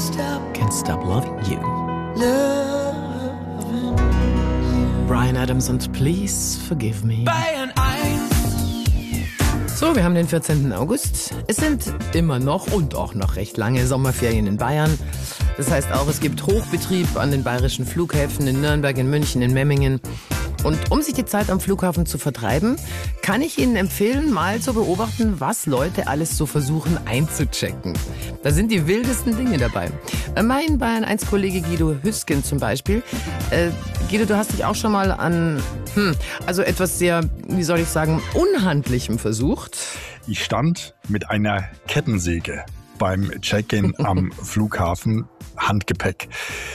Can't Stop Loving You. Bryan Adams und Please Forgive Me. So, wir haben den 14. August. Es sind immer noch und auch noch recht lange Sommerferien in Bayern. Das heißt auch, es gibt Hochbetrieb an den bayerischen Flughäfen in Nürnberg, in München, in Memmingen. Und um sich die Zeit am Flughafen zu vertreiben, kann ich Ihnen empfehlen, mal zu beobachten, was Leute alles so versuchen einzuchecken. Da sind die wildesten Dinge dabei. Mein Bayern 1 Kollege Guido Hüsken zum Beispiel. Guido, du hast dich auch schon mal an also etwas sehr, wie soll ich sagen, Unhandlichem versucht. Ich stand mit einer Kettensäge beim Check-in am Flughafen, Handgepäck.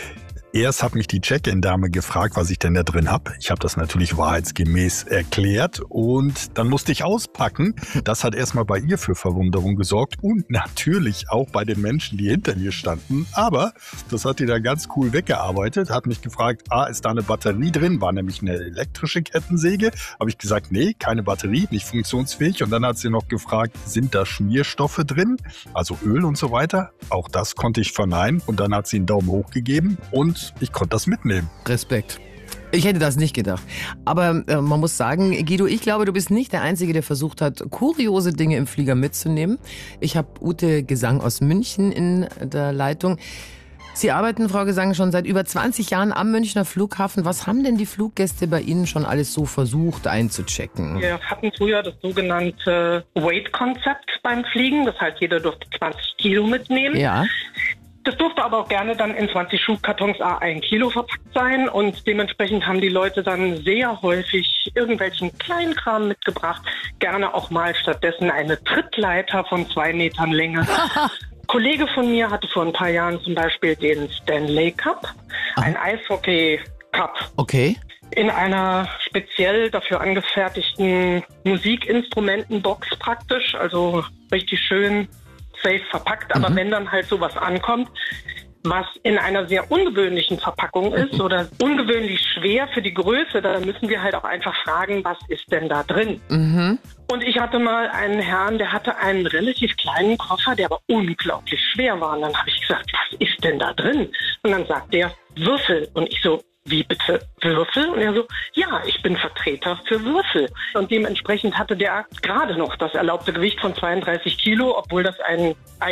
Erst hat mich die Check-in-Dame gefragt, was ich denn da drin habe. Ich habe das natürlich wahrheitsgemäß erklärt und dann musste ich auspacken. Das hat erstmal bei ihr für Verwunderung gesorgt und natürlich auch bei den Menschen, die hinter mir standen. Aber das hat die dann ganz cool weggearbeitet, hat mich gefragt, ist da eine Batterie drin? War nämlich eine elektrische Kettensäge. Habe ich gesagt, nee, keine Batterie, nicht funktionsfähig. Und dann hat sie noch gefragt, sind da Schmierstoffe drin? Also Öl und so weiter. Auch das konnte ich verneinen und dann hat sie einen Daumen hoch gegeben und ich konnte das mitnehmen. Respekt. Ich hätte das nicht gedacht. Aber man muss sagen, Guido, ich glaube, du bist nicht der Einzige, der versucht hat, kuriose Dinge im Flieger mitzunehmen. Ich habe Ute Gesang aus München in der Leitung. Sie arbeiten, Frau Gesang, schon seit über 20 Jahren am Münchner Flughafen. Was haben denn die Fluggäste bei Ihnen schon alles so versucht einzuchecken? Wir hatten früher das sogenannte Weight-Konzept beim Fliegen. Das heißt, jeder durfte 20 Kilo mitnehmen. Ja. Das durfte aber auch gerne dann in 20 Schubkartons A1 Kilo verpackt sein und dementsprechend haben die Leute dann sehr häufig irgendwelchen Kleinkram mitgebracht, gerne auch mal stattdessen eine Trittleiter von 2 Metern Länge. Ein Kollege von mir hatte vor ein paar Jahren zum Beispiel den Stanley Cup, ein Eishockey-Cup. Okay. In einer speziell dafür angefertigten Musikinstrumentenbox praktisch, also richtig schön safe verpackt, aber wenn dann halt sowas ankommt, was in einer sehr ungewöhnlichen Verpackung ist oder ungewöhnlich schwer für die Größe, da müssen wir halt auch einfach fragen, was ist denn da drin? Und ich hatte mal einen Herrn, der hatte einen relativ kleinen Koffer, der aber unglaublich schwer war. Und dann habe ich gesagt, was ist denn da drin? Und dann sagt der, Würfel. Und ich so, wie bitte, Würfel? Und er so, ja, ich bin Vertreter für Würfel. Und dementsprechend hatte der gerade noch das erlaubte Gewicht von 32 Kilo, obwohl das ein